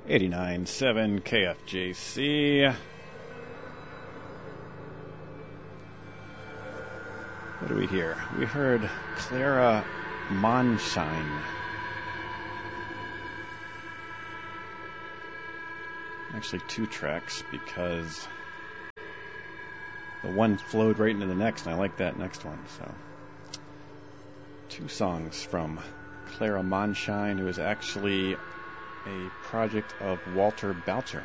89.7 KFJC. What do we hear? We heard Clara Monshine. Actually, two tracks because the one flowed right into the next, and I like that next one. So, two songs from Clara Monshine, who is actually a project of Walter Boucher.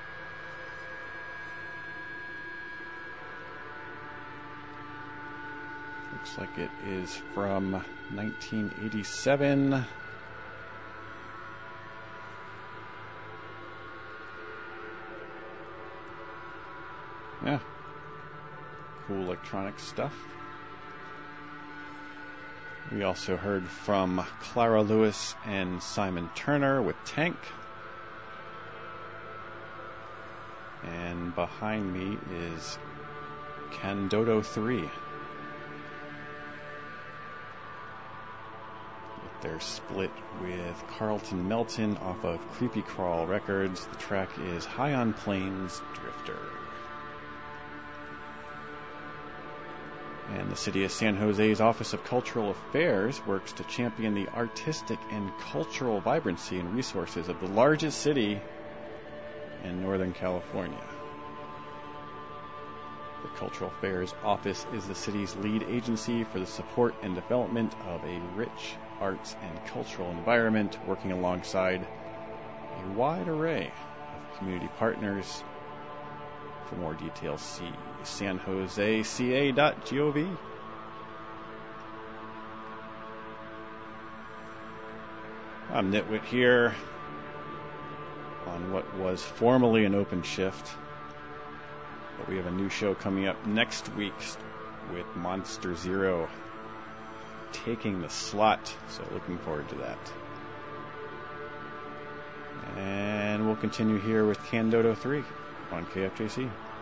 Looks like it is from 1987. Yeah. Cool electronic stuff. We also heard from Clara Lewis and Simon Turner with Tank. And behind me is Candodo 3 with their split with Carlton Melton off of Creepy Crawl Records. The track is High on Plains Drifter. And the City of San Jose's Office of Cultural Affairs works to champion the artistic and cultural vibrancy and resources of the largest city in Northern California. The Cultural Affairs Office is the city's lead agency for the support and development of a rich arts and cultural environment, working alongside a wide array of community partners. For more details, see sanjoseca.gov. I'm Nitwit here on what was formerly an open shift, but we have a new show coming up next week with Monster Zero taking the slot, so looking forward to that. And we'll continue here with Candodo 3 on KFJC.